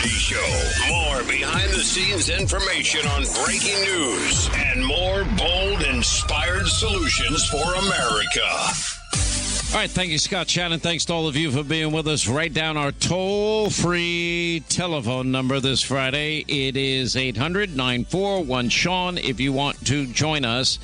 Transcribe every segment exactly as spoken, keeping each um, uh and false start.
Hannity Show. More behind-the-scenes information on breaking news and more bold, inspired solutions for America. All right, thank you, Scott Shannon. Thanks to all of you for being with us. Write down our toll-free telephone number this Friday. It is eight hundred, nine four one, Sean if you want to join us.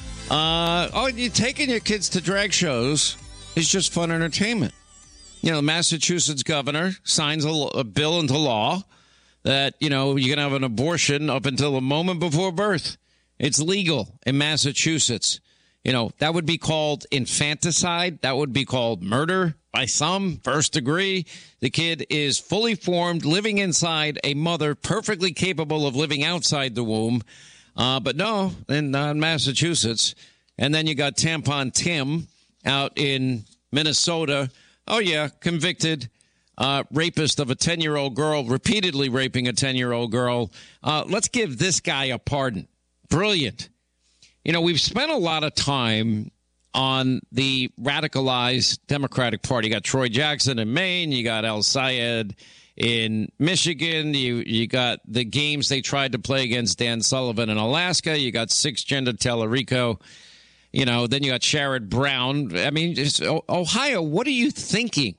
Uh, oh, you taking your kids to drag shows is just fun entertainment. You know, the Massachusetts governor signs a, a bill into law that, you know, you can have an abortion up until the moment before birth. It's legal in Massachusetts. You know, that would be called infanticide. That would be called murder by some, first degree. The kid is fully formed, living inside a mother, perfectly capable of living outside the womb. Uh, but no, in uh, Massachusetts. And then you got Tampon Tim out in Minnesota. Oh, yeah, convicted uh, rapist of a ten-year-old girl, repeatedly raping a ten-year-old girl. Uh, let's give this guy a pardon. Brilliant. You know, we've spent a lot of time on the radicalized Democratic Party. You got Troy Jackson in Maine. You got El Sayed in Michigan. You you got the games they tried to play against Dan Sullivan in Alaska. You got six-gender Tellerico. You know, then you got Sherrod Brown. I mean, just, Ohio, what are you thinking?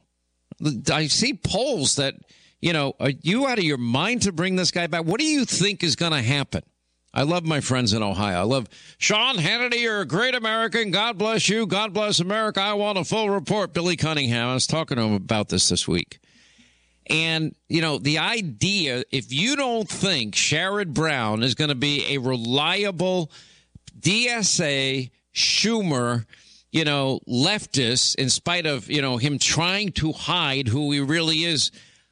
I see polls that, you know, are you out of your mind to bring this guy back? What do you think is going to happen? I love my friends in Ohio. I love Sean Hannity. You're a great American. God bless you. God bless America. I want a full report. Billy Cunningham. I was talking to him about this this week. And, you know, the idea, if you don't think Sherrod Brown is going to be a reliable D S A, Schumer, you know, leftist, in spite of, you know, him trying to hide who he really is,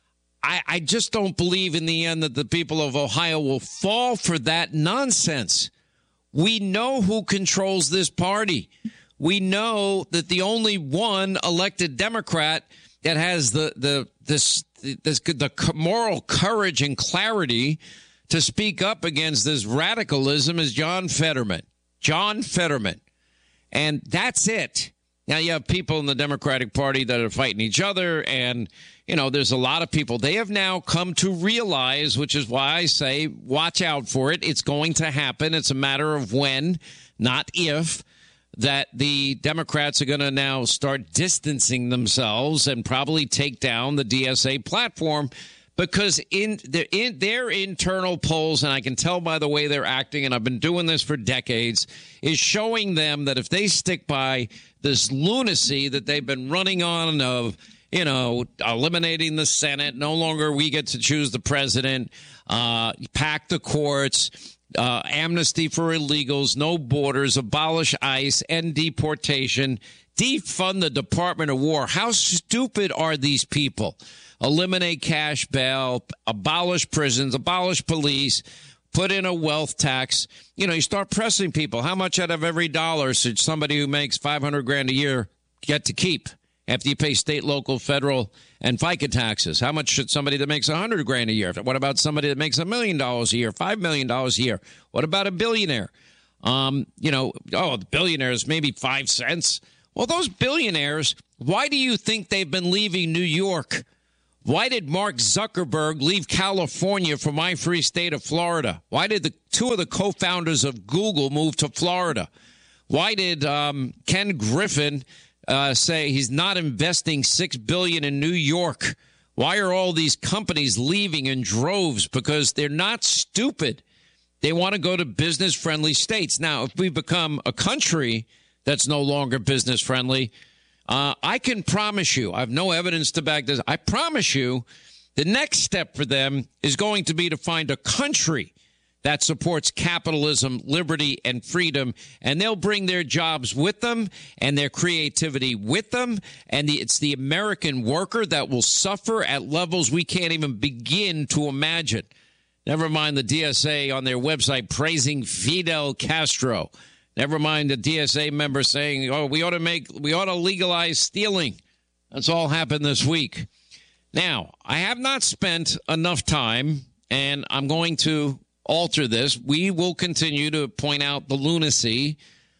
I, I just don't believe in the end that the people of Ohio will fall for that nonsense. We know who controls this party. We know that the only one elected Democrat that has the the this this the moral courage and clarity to speak up against this radicalism is John Fetterman. John Fetterman. And that's it. Now, you have people in the Democratic Party that are fighting each other, and, you know, there's a lot of people. They have now come to realize, which is why I say watch out for it. It's going to happen. It's a matter of when, not if, that the Democrats are going to now start distancing themselves and probably take down the D S A platform, because in their, in their internal polls, and I can tell by the way they're acting, and I've been doing this for decades, is showing them that if they stick by this lunacy that they've been running on of, you know, eliminating the Senate, no longer we get to choose the president, uh, pack the courts, uh, amnesty for illegals, no borders, abolish ICE, end deportation, defund the Department of War. How stupid are these people? Eliminate cash bail, abolish prisons, abolish police, put in a wealth tax. You know, you start pressing people. How much out of every dollar should somebody who makes five hundred grand a year get to keep after you pay state, local, federal, and FICA taxes? How much should somebody that makes one hundred grand a year? What about somebody that makes a million dollars a year, five million dollars a year? What about a billionaire? Um, you know, oh, the billionaires, maybe five cents. Well, those billionaires, why do you think they've been leaving New York? Why did Mark Zuckerberg leave California for my free state of Florida? Why did the two of the co-founders of Google move to Florida? Why did um, Ken Griffin uh, say he's not investing six billion dollars in New York? Why are all these companies leaving in droves? Because they're not stupid. They want to go to business-friendly states. Now, if we become a country that's no longer business-friendly, Uh, I can promise you, I have no evidence to back this. I promise you the next step for them is going to be to find a country that supports capitalism, liberty, and freedom, and they'll bring their jobs with them and their creativity with them, and the, it's the American worker that will suffer at levels we can't even begin to imagine. Never mind the D S A on their website praising Fidel Castro. Never mind the D S A member saying, oh, we ought to make, we ought to legalize stealing. That's all happened this week. Now, I have not spent enough time, and I'm going to alter this. We will continue to point out the lunacy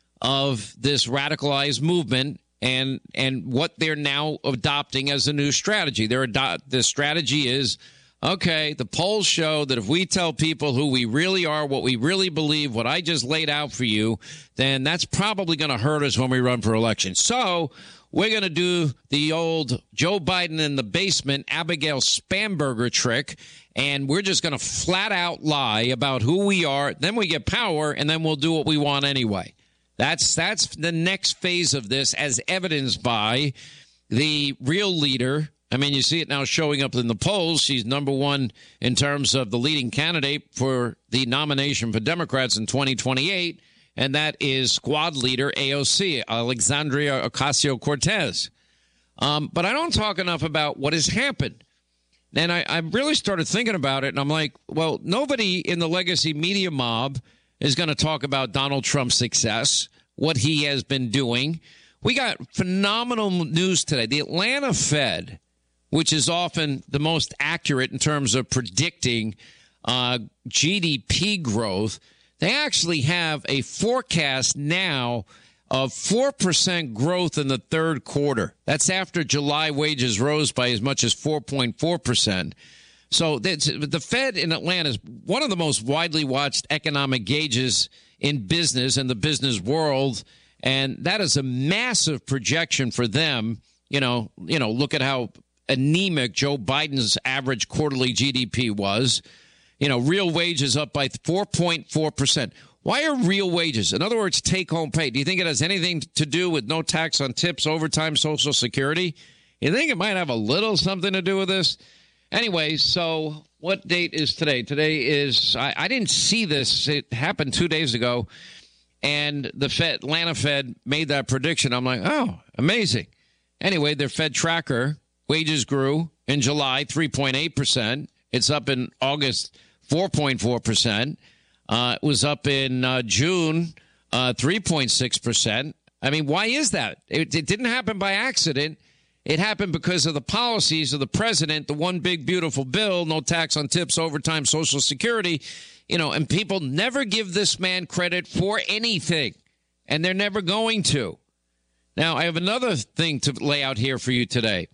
of this radicalized movement and and what they're now adopting as a new strategy. Their ado- the strategy is Okay, the polls show that if we tell people who we really are, what we really believe, what I just laid out for you, then that's probably going to hurt us when we run for election. So we're going to do the old Joe Biden in the basement, Abigail Spamberger trick, and we're just going to flat out lie about who we are. Then we get power, and then we'll do what we want anyway. That's that's the next phase of this, as evidenced by the real leader. I mean, you see it now showing up in the polls. She's number one in terms of the leading candidate for the nomination for Democrats in twenty twenty-eight, and that is squad leader A O C, Alexandria Ocasio-Cortez. Um, but I don't talk enough about what has happened. And I, I really started thinking about it, and I'm like, well, nobody in the legacy media mob is going to talk about Donald Trump's success, what he has been doing. We got phenomenal news today. The Atlanta Fed, which is often the most accurate in terms of predicting uh, G D P growth, they actually have a forecast now of four percent growth in the third quarter. That's after July wages rose by as much as four point four percent. So the Fed in Atlanta is one of the most widely watched economic gauges in business and the business world, and that is a massive projection for them. You know, you know, look at how anemic Joe Biden's average quarterly G D P was. You know, real wages up by four point four percent. Why are real wages? In other words, take-home pay. Do you think it has anything to do with no tax on tips, overtime, Social Security? You think it might have a little something to do with this? Anyway, so what date is today? Today is, I, I didn't see this. It happened two days ago, and the Fed, Atlanta Fed made that prediction. I'm like, oh, amazing. Anyway, their Fed tracker, wages grew in July three point eight percent. It's up in August four point four percent. Uh, it was up in uh, June uh, three point six percent. I mean, why is that? It, it didn't happen by accident. It happened because of the policies of the president, the one big, beautiful bill, no tax on tips, overtime, Social Security, you know, and people never give this man credit for anything, and they're never going to. Now, I have another thing to lay out here for you today.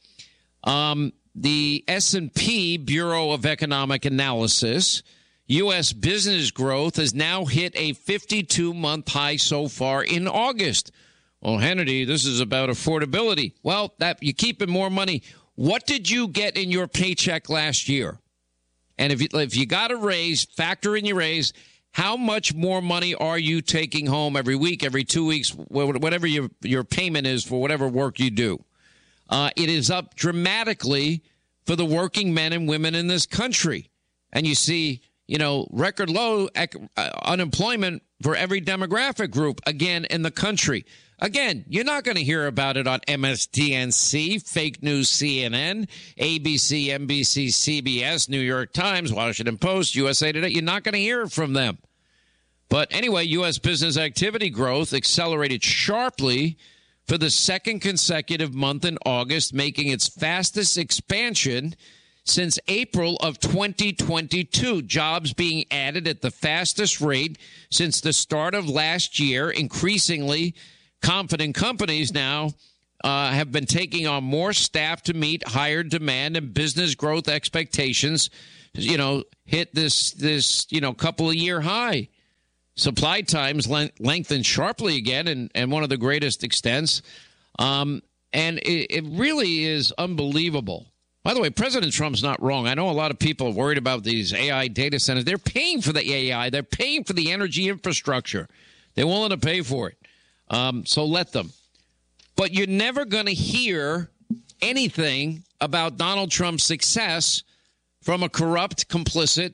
Um, the S and P Bureau of Economic Analysis, U S business growth has now hit a fifty-two month high so far in August. Well, Hannity, this is about affordability. Well, that you keeping more money. What did you get in your paycheck last year? And if you, if you got a raise, factor in your raise, how much more money are you taking home every week, every two weeks, whatever your, your payment is for whatever work you do? Uh, it is up dramatically for the working men and women in this country. And you see, you know, record low ec- uh, unemployment for every demographic group, again, in the country. Again, you're not going to hear about it on M S D N C, fake news C N N, A B C, N B C, C B S, New York Times, Washington Post, U S A Today. You're not going to hear it from them. But anyway, U S business activity growth accelerated sharply for the second consecutive month in August, making its fastest expansion since April of twenty twenty-two. Jobs being added at the fastest rate since the start of last year. Increasingly confident companies now uh, have been taking on more staff to meet higher demand, and business growth expectations, you know, hit this, this you know, couple of year high. Supply times lengthened sharply again, and, and one of the greatest extents. Um, and it, it really is unbelievable. By the way, President Trump's not wrong. I know a lot of people are worried about these A I data centers. They're paying for the A I. They're paying for the energy infrastructure. They're willing to pay for it. Um, so let them. But you're never going to hear anything about Donald Trump's success from a corrupt, complicit,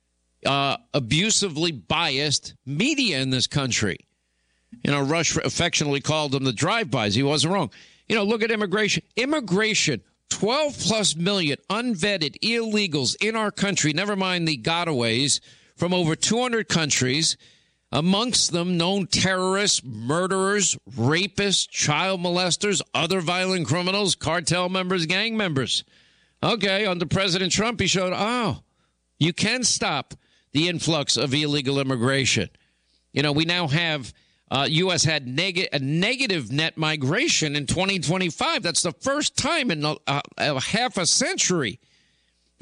uh, abusively biased media in this country. You know, Rush affectionately called them the drive-bys. He wasn't wrong. You know, look at immigration. Immigration. twelve plus million unvetted illegals in our country, never mind the gotaways, from over two hundred countries, amongst them known terrorists, murderers, rapists, child molesters, other violent criminals, cartel members, gang members. Okay, under President Trump, he showed, oh, you can stop the influx of illegal immigration. You know, we now have, uh, U S had neg- a negative net migration in twenty twenty-five. That's the first time in a, a, a half a century.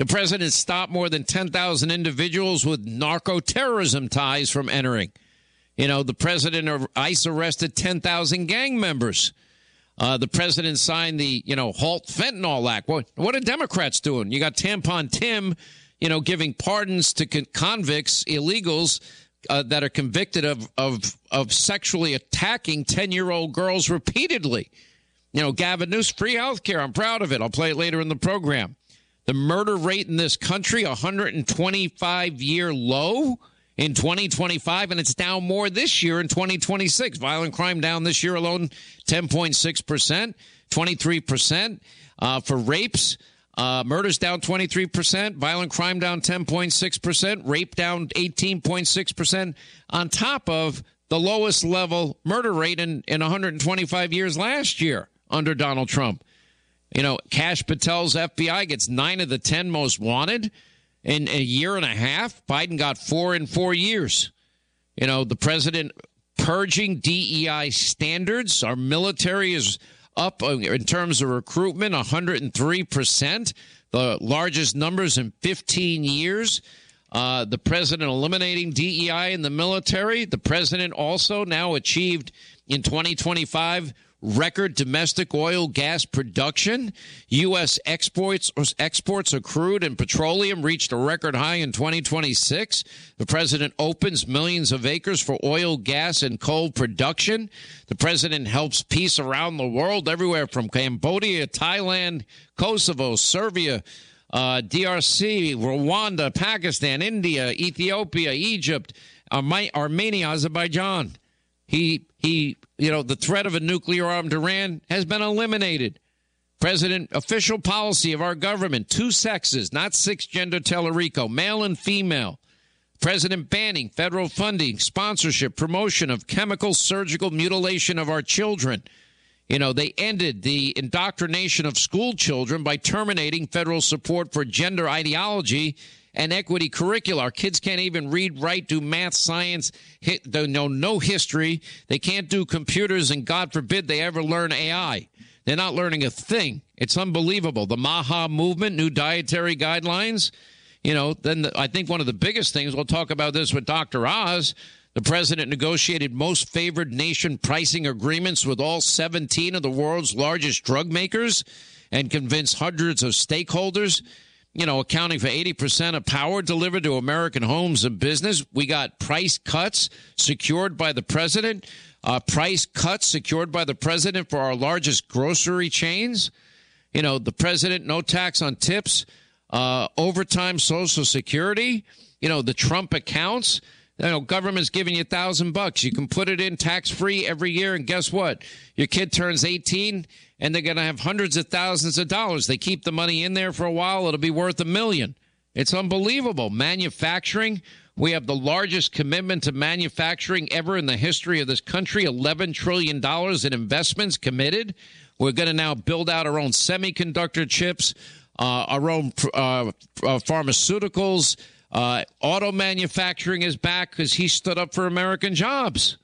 The president stopped more than ten thousand individuals with narco-terrorism ties from entering. You know, the president of ICE arrested ten thousand gang members. Uh, the president signed the, you know, Halt Fentanyl Act. What, what are Democrats doing? You got Tampon Tim, you know, giving pardons to con- convicts, illegals uh, that are convicted of, of, of sexually attacking ten-year-old girls repeatedly. You know, Gavin Newsom, free health care. I'm proud of it. I'll play it later in the program. The murder rate in this country, one hundred twenty-five year low in twenty twenty-five, and it's down more this year in twenty twenty-six. Violent crime down this year alone, ten point six percent, twenty-three percent uh, for rapes. Uh, murders down twenty-three percent, violent crime down ten point six percent, rape down eighteen point six percent, on top of the lowest level murder rate in, in one hundred twenty-five years last year under Donald Trump. You know, Kash Patel's F B I gets nine of the ten most wanted in a year and a half. Biden got four in four years. You know, the president purging D E I standards. Our military is up in terms of recruitment, one hundred three percent, the largest numbers in fifteen years. Uh, the president eliminating D E I in the military. The president also now achieved in twenty twenty-five record domestic oil gas production. U S exports exports of crude and petroleum reached a record high in twenty twenty-six. The president opens millions of acres for oil, gas, and coal production. The president helps peace around the world, everywhere from Cambodia, Thailand, Kosovo, Serbia, uh, D R C, Rwanda, Pakistan, India, Ethiopia, Egypt, Armenia, Azerbaijan. He, he, you know, the threat of a nuclear armed Iran has been eliminated. President, official policy of our government, two sexes, not six gender Tellerico, male and female. President banning federal funding, sponsorship, promotion of chemical surgical mutilation of our children. You know, they ended the indoctrination of school children by terminating federal support for gender ideology and equity curricula. Our kids can't even read, write, do math, science, hit, they know no history. They can't do computers, and God forbid they ever learn A I. They're not learning a thing. It's unbelievable. The MAHA movement, new dietary guidelines. You know, then the, I think one of the biggest things, we'll talk about this with Doctor Oz, the president negotiated most favored nation pricing agreements with all seventeen of the world's largest drug makers and convinced hundreds of stakeholders, you know, accounting for eighty percent of power delivered to American homes and business. We got price cuts secured by the president, uh, price cuts secured by the president for our largest grocery chains. You know, the president, no tax on tips, uh, overtime Social Security, you know, the Trump accounts. You know, government's giving you a thousand bucks. You can put it in tax free every year. And guess what? Your kid turns eighteen and they're going to have hundreds of thousands of dollars. They keep the money in there for a while. It'll be worth a million. It's unbelievable. Manufacturing. We have the largest commitment to manufacturing ever in the history of this country. eleven trillion dollars in investments committed. We're going to now build out our own semiconductor chips, uh, our own uh, uh, pharmaceuticals. Uh, auto manufacturing is back because he stood up for American jobs.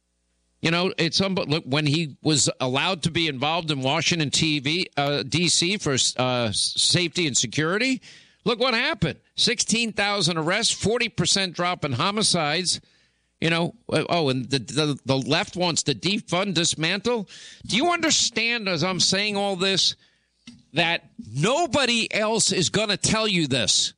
You know, it's um, look, when he was allowed to be involved in Washington T V, uh, D C for uh, safety and security. Look what happened. sixteen thousand arrests, forty percent drop in homicides. You know, oh, and the, the, the left wants to defund, dismantle. Do you understand, as I'm saying all this, that nobody else is going to tell you this?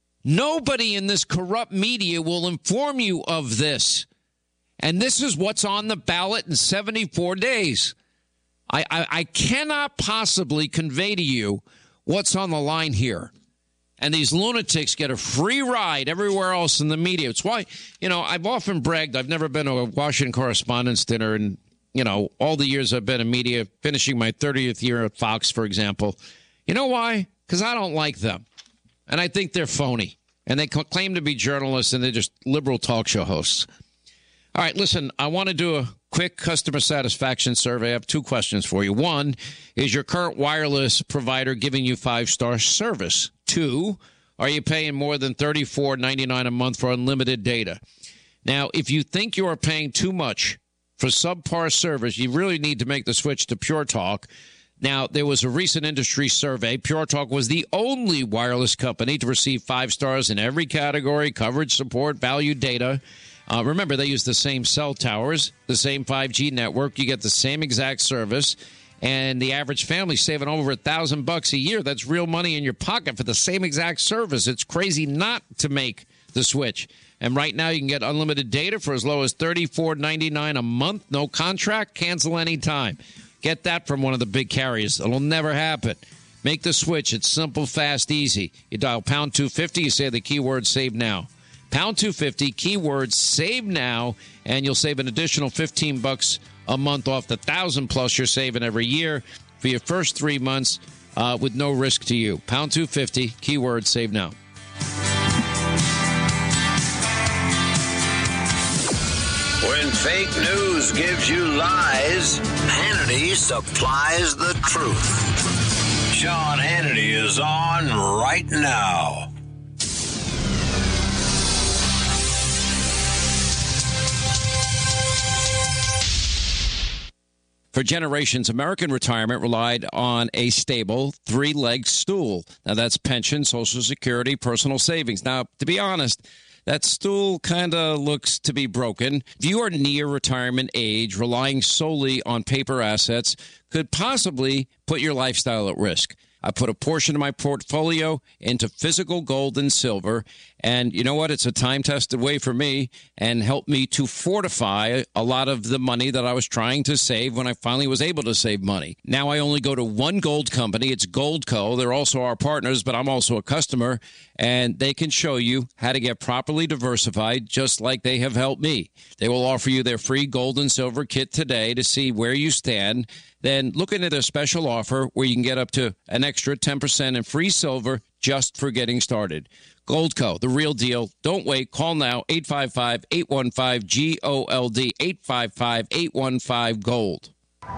Nobody in this corrupt media will inform you of this. And this is what's on the ballot in seventy-four days. I, I, I cannot possibly convey to you what's on the line here. And these lunatics get a free ride everywhere else in the media. It's why, you know, I've often bragged I've never been to a Washington Correspondents' Dinner in, you know, all the years I've been in media, finishing my thirtieth year at Fox, for example. You know why? Because I don't like them. And I think they're phony. And they claim to be journalists, and they're just liberal talk show hosts. All right, listen, I want to do a quick customer satisfaction survey. I have two questions for you. One, is your current wireless provider giving you five-star service? Two, are you paying more than thirty-four ninety-nine a month for unlimited data? Now, if you think you are paying too much for subpar service, you really need to make the switch to Pure Talk. Now, there was a recent industry survey. Pure Talk was the only wireless company to receive five stars in every category: coverage, support, value, data. Uh, remember, they use the same cell towers, the same five G network. You get the same exact service. And the average family saving over a thousand bucks a year. That's real money in your pocket for the same exact service. It's crazy not to make the switch. And right now, you can get unlimited data for as low as thirty-four ninety-nine a month. No contract, cancel anytime. Get that from one of the big carriers. It'll never happen. Make the switch. It's simple, fast, easy. You dial pound two fifty, you say the keyword save now. Pound two fifty, keyword save now, and you'll save an additional fifteen bucks a month off the thousand plus you're saving every year for your first three months uh, with no risk to you. Pound two fifty, keyword save now. When fake news gives you lies, Hannity supplies the truth. Sean Hannity is on right now. For generations, American retirement relied on a stable three-legged stool. Now, that's pension, Social Security, personal savings. Now, to be honest, that stool kind of looks to be broken. If you are near retirement age, relying solely on paper assets could possibly put your lifestyle at risk. I put a portion of my portfolio into physical gold and silver, and you know what? It's a time-tested way for me and helped me to fortify a lot of the money that I was trying to save when I finally was able to save money. Now I only go to one gold company. It's Goldco. They're also our partners, but I'm also a customer, and they can show you how to get properly diversified just like they have helped me. They will offer you their free gold and silver kit today to see where you stand. Then look into their special offer where you can get up to an extra ten percent in free silver just for getting started. Goldco, the real deal. Don't wait. Call now, eight five five, eight one five, G O L D, eight five five, eight one five, GOLD.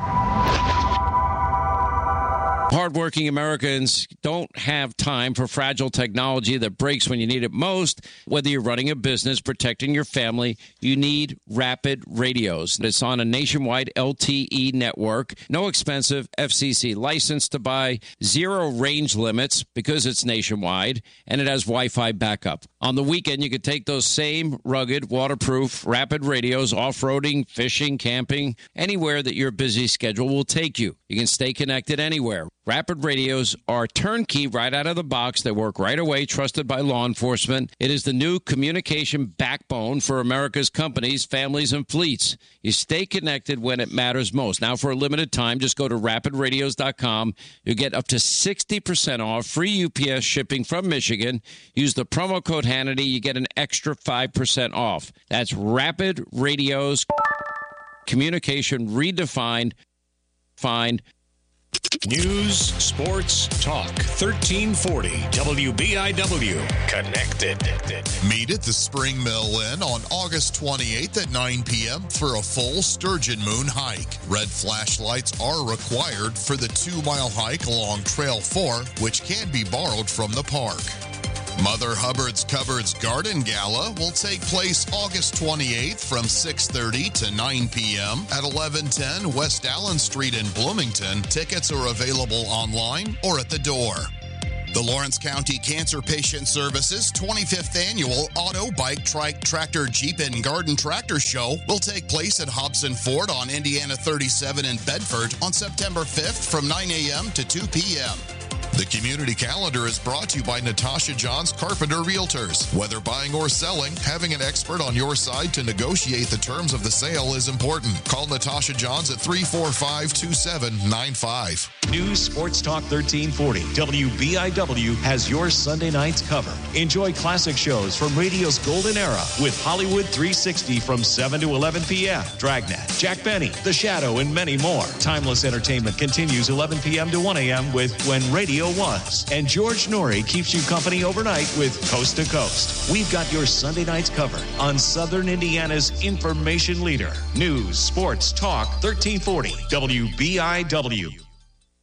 Hardworking Americans don't have time for fragile technology that breaks when you need it most. Whether you're running a business, protecting your family, you need Rapid Radios. It's on a nationwide L T E network. No expensive F C C license to buy, zero range limits because it's nationwide, and it has Wi-Fi backup. On the weekend, you could take those same rugged, waterproof Rapid Radios off-roading, fishing, camping, anywhere that your busy schedule will take you. You can stay connected anywhere. Rapid Radios are turnkey right out of the box. They work right away, trusted by law enforcement. It is the new communication backbone for America's companies, families, and fleets. You stay connected when it matters most. Now, for a limited time, just go to rapid radios dot com. You'll get up to sixty percent off, free U P S shipping from Michigan. Use the promo code Hannity. You get an extra five percent off. That's Rapid Radios. Communication redefined. Find. News, sports, talk. thirteen forty W B I W. Connected. Meet at the Spring Mill Inn on August twenty-eighth at nine p.m. for a full Sturgeon Moon hike. Red flashlights are required for the two-mile hike along Trail four, which can be borrowed from the park. Mother Hubbard's Cupboards Garden Gala will take place August twenty-eighth from six thirty to nine p.m. at eleven ten West Allen Street in Bloomington. Tickets are available online or at the door. The Lawrence County Cancer Patient Services twenty-fifth Annual Auto, Bike, Trike, Tractor, Jeep, and Garden Tractor Show will take place at Hobson Ford on Indiana thirty-seven in Bedford on September fifth from nine a.m. to two p.m. The community calendar is brought to you by Natasha Johns Carpenter Realtors. Whether buying or selling, having an expert on your side to negotiate the terms of the sale is important. Call Natasha Johns at three four five, two seven nine five. News Sports Talk thirteen forty W B I W has your Sunday nights covered. Enjoy classic shows from radio's golden era with Hollywood three sixty from seven to eleven p.m. Dragnet, Jack Benny, The Shadow, and many more. Timeless entertainment continues eleven p.m. to one a.m. with When Radio Was. And George Norrie keeps you company overnight with Coast to Coast. We've got your Sunday nights covered on Southern Indiana's information leader. News Sports Talk thirteen forty W B I W.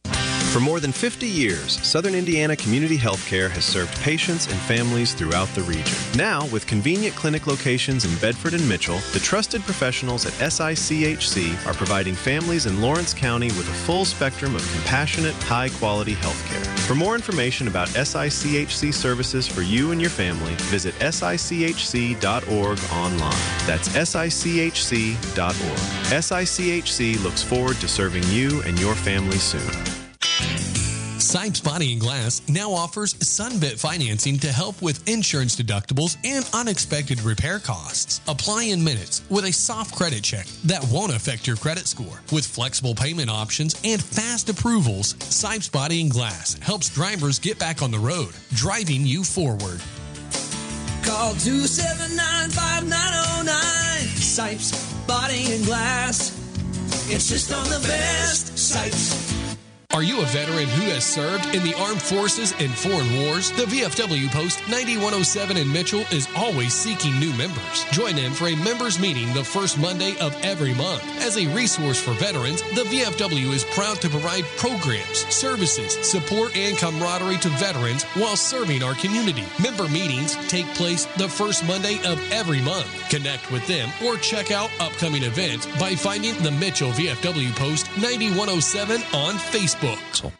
For more than fifty years, Southern Indiana Community Healthcare has served patients and families throughout the region. Now, with convenient clinic locations in Bedford and Mitchell, the trusted professionals at S I C H C are providing families in Lawrence County with a full spectrum of compassionate, high-quality healthcare. For more information about S I C H C services for you and your family, visit S I C H C dot org online. That's S I C H C dot org. S I C H C looks forward to serving you and your family soon. Sipes Body and Glass now offers Sunbit financing to help with insurance deductibles and unexpected repair costs. Apply in minutes with a soft credit check that won't affect your credit score. With flexible payment options and fast approvals, Sipes Body and Glass helps drivers get back on the road, driving you forward. Call two seven nine, five nine oh nine. Sipes Body and Glass. Insist on the best. Sipes. Are you a veteran who has served in the armed forces and foreign wars? The V F W Post ninety-one oh seven in Mitchell is always seeking new members. Join them for a members meeting the first Monday of every month. As a resource for veterans, the V F W is proud to provide programs, services, support, and camaraderie to veterans while serving our community. Member meetings take place the first Monday of every month. Connect with them or check out upcoming events by finding the Mitchell V F W Post ninety-one oh seven on Facebook. So.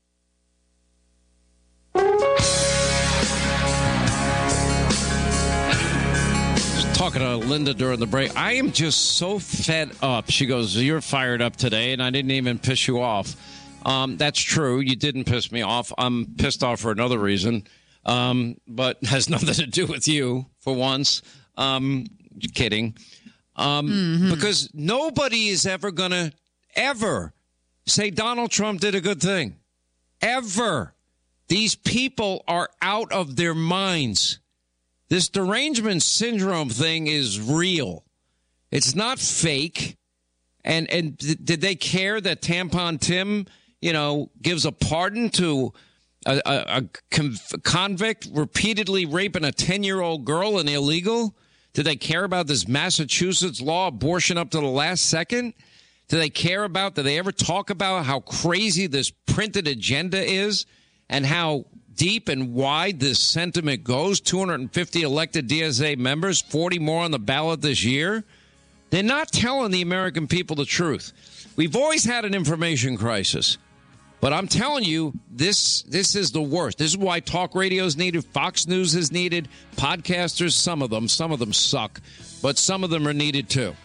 Talking to Linda during the break, I am just so fed up. She goes, "You're fired up today, and I didn't even piss you off." Um, that's true. You didn't piss me off. I'm pissed off for another reason, um, but has nothing to do with you for once. Um, kidding. Um, mm-hmm. Because nobody is ever going to ever say Donald Trump did a good thing. Ever. These people are out of their minds. This derangement syndrome thing is real. It's not fake. And and th- did they care that Tampon Tim, you know, gives a pardon to a, a, a conv- convict repeatedly raping a ten-year-old girl and illegal? Did they care about this Massachusetts law, abortion up to the last second? Do they care about, do they ever talk about how crazy this printed agenda is and how deep and wide this sentiment goes? two hundred fifty elected D S A members, forty more on the ballot this year. They're not telling the American people the truth. We've always had an information crisis. But I'm telling you, this this is the worst. This is why talk radio is needed, Fox News is needed, podcasters, some of them, some of them suck, but some of them are needed too.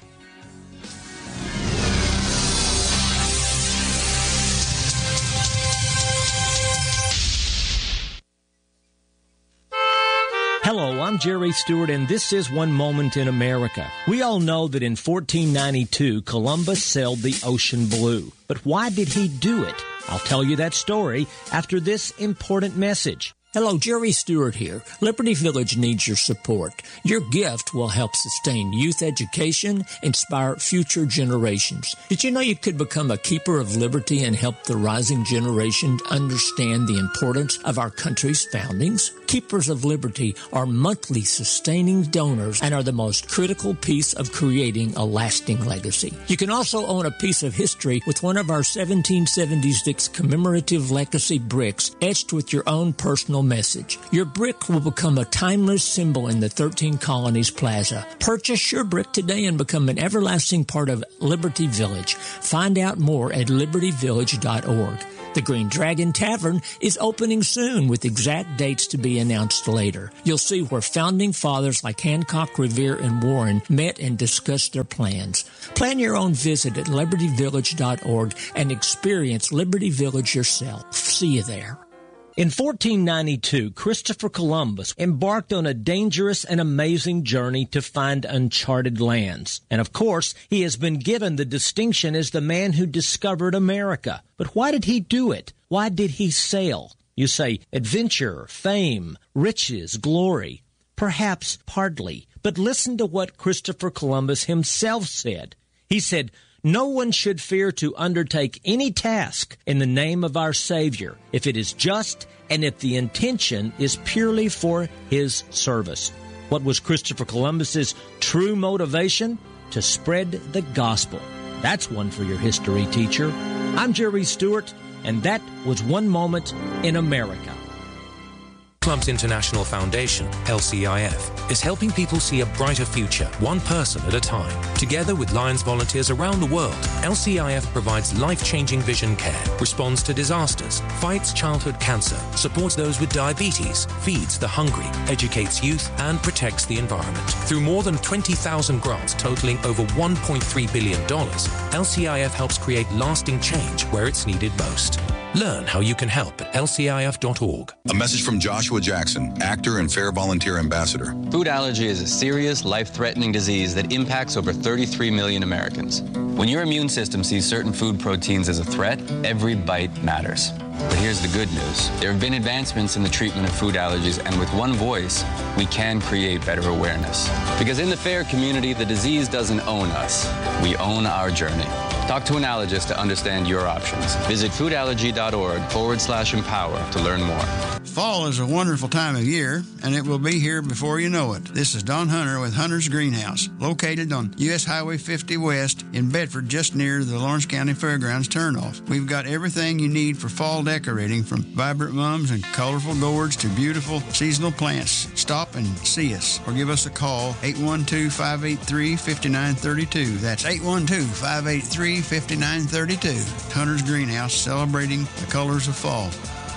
Hello, I'm Jerry Stewart, and this is One Moment in America. We all know that in fourteen ninety-two, Columbus sailed the ocean blue. But why did he do it? I'll tell you that story after this important message. Hello, Jerry Stewart here. Liberty Village needs your support. Your gift will help sustain youth education, inspire future generations. Did you know you could become a keeper of liberty and help the rising generation understand the importance of our country's foundings? Keepers of Liberty are monthly sustaining donors and are the most critical piece of creating a lasting legacy. You can also own a piece of history with one of our seventeen seventy-six commemorative legacy bricks etched with your own personal message. Your brick will become a timeless symbol in the thirteen Colonies Plaza. Purchase your brick today and become an everlasting part of Liberty Village. Find out more at liberty village dot org. The Green Dragon Tavern is opening soon with exact dates to be announced later. You'll see where founding fathers like Hancock, Revere, and Warren met and discussed their plans. Plan your own visit at liberty village dot org and experience Liberty Village yourself. See you there. In fourteen ninety-two, Christopher Columbus embarked on a dangerous and amazing journey to find uncharted lands. And of course, he has been given the distinction as the man who discovered America. But why did he do it? Why did he sail? You say adventure, fame, riches, glory. Perhaps partly. But listen to what Christopher Columbus himself said. He said, "No one should fear to undertake any task in the name of our Savior if it is just and if the intention is purely for his service." What was Christopher Columbus's true motivation? To spread the gospel. That's one for your history teacher. I'm Jerry Stewart. And that was one moment in America. Clubs International Foundation, L C I F, is helping people see a brighter future, one person at a time. Together with Lions volunteers around the world, L C I F provides life-changing vision care, responds to disasters, fights childhood cancer, supports those with diabetes, feeds the hungry, educates youth, and protects the environment. Through more than twenty thousand grants totaling over one point three billion dollars, L C I F helps create lasting change where it's needed most. Learn how you can help at L C I F dot org. A message from Joshua Jackson, actor and Fair Volunteer Ambassador. Food allergy is a serious, life-threatening disease that impacts over thirty-three million Americans. When your immune system sees certain food proteins as a threat, every bite matters. But here's the good news. There have been advancements in the treatment of food allergies, and with one voice, we can create better awareness. Because in the FAIR community, the disease doesn't own us. We own our journey. Talk to an allergist to understand your options. Visit foodallergy.org forward slash empower to learn more. Fall is a wonderful time of year, and it will be here before you know it. This is Don Hunter with Hunter's Greenhouse, located on U S Highway fifty West in Bedford, just near the Lawrence County Fairgrounds turnoff. We've got everything you need for fall decorating, from vibrant mums and colorful gourds to beautiful seasonal plants. Stop and see us, or give us a call, eight one two, five eight three, five nine three two. That's eight one two, five eight three, five nine three two. Hunter's Greenhouse, celebrating the colors of fall.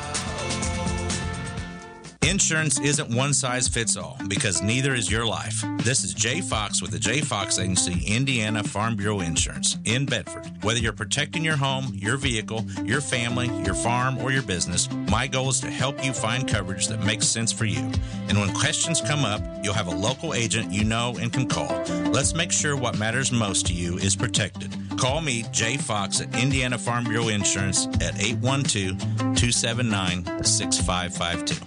Insurance isn't one size fits all, because neither is your life. This is Jay Fox with the Jay Fox Agency, Indiana Farm Bureau Insurance in Bedford. Whether you're protecting your home, your vehicle, your family, your farm, or your business, my goal is to help you find coverage that makes sense for you. And when questions come up, you'll have a local agent you know and can call. Let's make sure what matters most to you is protected. Call me, Jay Fox, at Indiana Farm Bureau Insurance at eight one two, two seven nine, six five five two.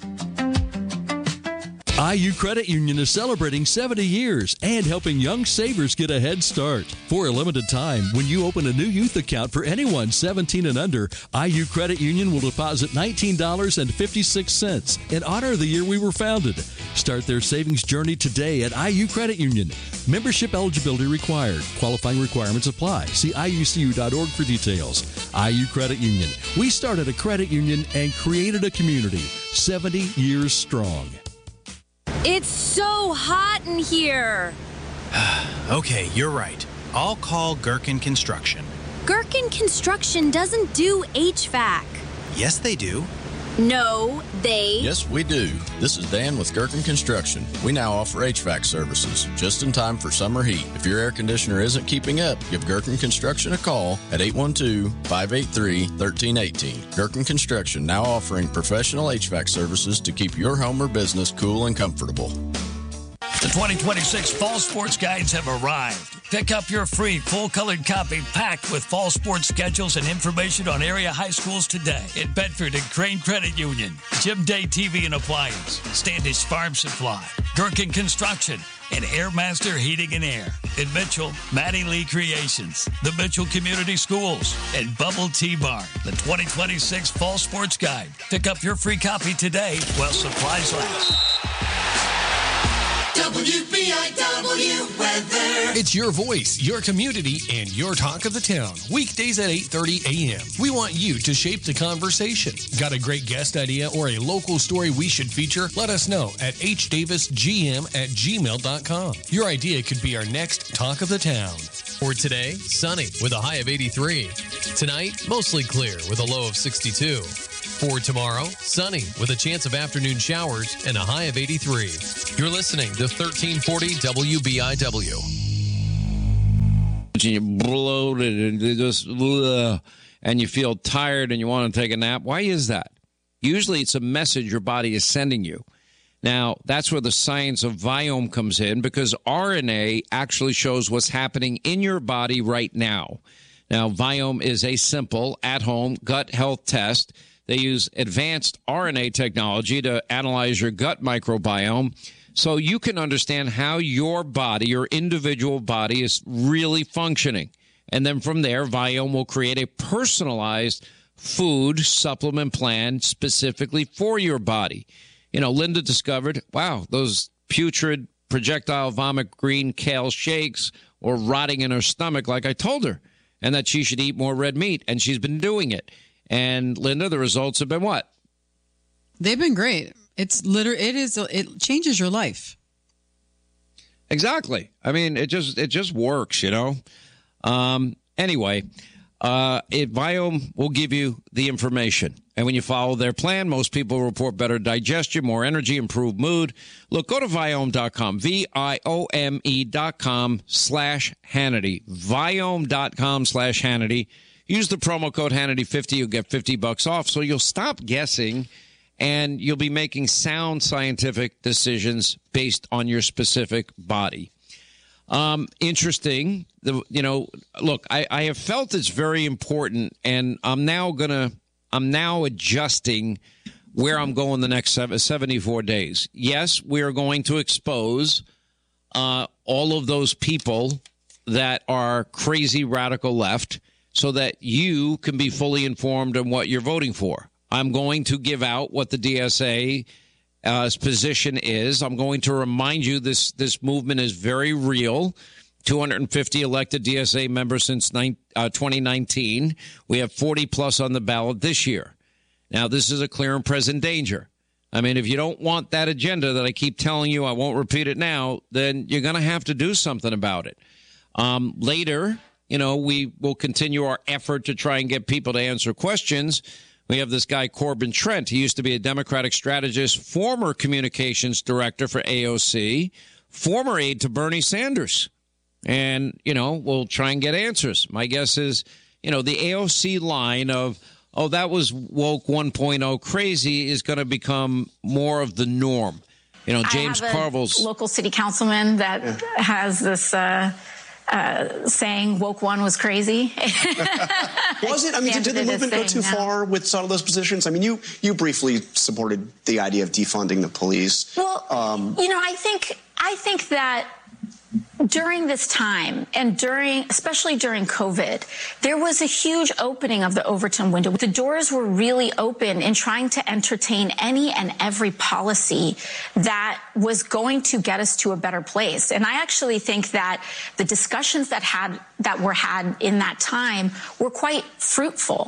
I U Credit Union is celebrating seventy years and helping young savers get a head start. For a limited time, when you open a new youth account for anyone seventeen and under, I U Credit Union will deposit nineteen dollars and fifty-six cents in honor of the year we were founded. Start their savings journey today at I U Credit Union. Membership eligibility required. Qualifying requirements apply. See I U C U dot org for details. I U Credit Union. We started a credit union and created a community. seventy years strong. It's so hot in here. Okay, you're right. I'll call Gherkin Construction. Gherkin Construction doesn't do H V A C. Yes, they do. No, they... Yes, we do. This is Dan with Gherkin Construction. We now offer H V A C services, just in time for summer heat. If your air conditioner isn't keeping up, give Gherkin Construction a call at eight one two, five eight three, one three one eight. Gherkin Construction now offering professional H V A C services to keep your home or business cool and comfortable. The twenty twenty-six Fall Sports Guides have arrived. Pick up your free full-colored copy packed with fall sports schedules and information on area high schools today in Bedford and Crane Credit Union, Jim Day T V and Appliance, Standish Farm Supply, Gherkin Construction, and Airmaster Heating and Air. In Mitchell, Matty Lee Creations, the Mitchell Community Schools, and Bubble Tea Barn. The twenty twenty-six Fall Sports Guide. Pick up your free copy today while supplies last. W B I W weather. It's your voice, your community, and your talk of the town. Weekdays at eight thirty a.m. We want you to shape the conversation. Got a great guest idea or a local story we should feature? Let us know at h davis g m at gmail dot com. Your idea could be our next talk of the town. For today, sunny with a high of eighty-three. Tonight, mostly clear with a low of sixty-two. For tomorrow, sunny with a chance of afternoon showers and a high of eighty-three. You're listening to thirteen forty W B I W. And you're bloated and just, ugh, and you feel tired and you want to take a nap. Why is that? Usually it's a message your body is sending you. Now, that's where the science of Viome comes in, because R N A actually shows what's happening in your body right now. Now, Viome is a simple, at-home gut health test. They use advanced R N A technology to analyze your gut microbiome so you can understand how your body, your individual body, is really functioning. And then from there, Viome will create a personalized food supplement plan specifically for your body. You know, Linda discovered, wow, those putrid projectile vomit green kale shakes were rotting in her stomach like I told her, and that she should eat more red meat, and she's been doing it. And Linda, the results have been what? They've been great. It's literally, it is, it changes your life. Exactly. I mean, it just, it just works, you know? Um, anyway, uh, it, Viome will give you the information. And when you follow their plan, most people report better digestion, more energy, improved mood. Look, go to Viome dot com, V I O M E dot com slash Hannity, Viome dot com slash Hannity. Use the promo code Hannity fifty. You'll get fifty bucks off. So you'll stop guessing and you'll be making sound scientific decisions based on your specific body. Um, interesting. The, you know, look, I, I have felt it's very important, and I'm now going to, I'm now adjusting where I'm going the next seventy-four days. Yes, we are going to expose uh, all of those people that are crazy radical left so that you can be fully informed on what you're voting for. I'm going to give out what the D S A's uh, position is. I'm going to remind you this, this movement is very real. two hundred fifty elected D S A members since twenty nineteen. We have forty plus on the ballot this year. Now, this is a clear and present danger. I mean, if you don't want that agenda that I keep telling you, I won't repeat it now, then you're going to have to do something about it. Um, later, you know, we will continue our effort to try and get people to answer questions. We have this guy, Corbin Trent. He used to be a Democratic strategist, former communications director for A O C, former aide to Bernie Sanders. And, you know, we'll try and get answers. My guess is, you know, the A O C line of, oh, that was woke one point oh crazy is going to become more of the norm. You know, James I have a Carville's local city councilman that yeah. has this uh, uh, saying woke one was crazy. Was it? I mean, did, did the movement go too now. far with some of those positions? I mean, you you briefly supported the idea of defunding the police. Well, um, you know, I think I think that during this time and during, especially during COVID, there was a huge opening of the Overton window. The doors were really open in trying to entertain any and every policy that was going to get us to a better place. And I actually think that the discussions that had that were had in that time were quite fruitful.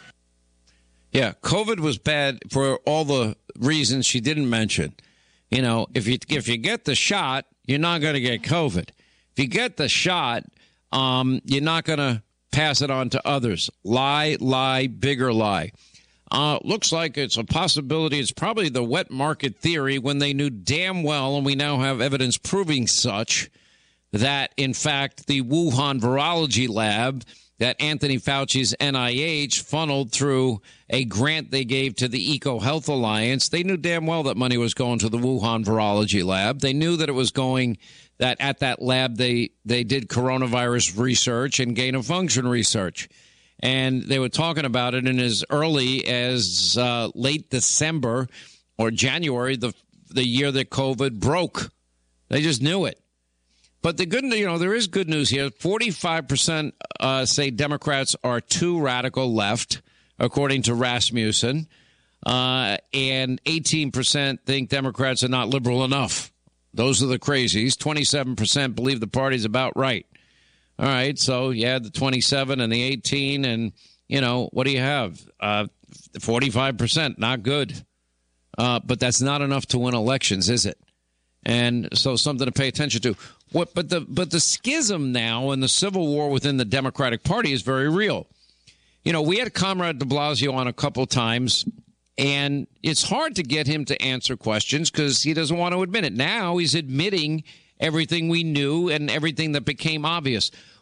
Yeah, COVID was bad for all the reasons she didn't mention. You know, if you if you get the shot, you're not going to get COVID. If you get the shot, um, you're not going to pass it on to others. Lie, lie, bigger lie. Uh, looks like it's a possibility. It's probably the wet market theory when they knew damn well, and we now have evidence proving such, that, in fact, the Wuhan virology lab that Anthony Fauci's N I H funneled through a grant they gave to the EcoHealth Alliance. They knew damn well that money was going to the Wuhan virology lab. They knew that it was going, that at that lab they, they did coronavirus research and gain of function research. And they were talking about it in as early as uh, late December or January, the the year that COVID broke. They just knew it. But the good, you know, there is good news here. forty-five percent uh, say Democrats are too radical left, according to Rasmussen. Uh, and eighteen percent think Democrats are not liberal enough. Those are the crazies. twenty-seven percent believe the party's about right. All right, so you add the twenty-seven and the eighteen, and, you know, what do you have? Uh, forty-five percent, not good. Uh, but that's not enough to win elections, is it? And so something to pay attention to. What, but the but the schism now and the civil war within the Democratic Party is very real. You know, we had Comrade de Blasio on a couple times, and it's hard to get him to answer questions because he doesn't want to admit it. Now he's admitting everything we knew and everything that became obvious.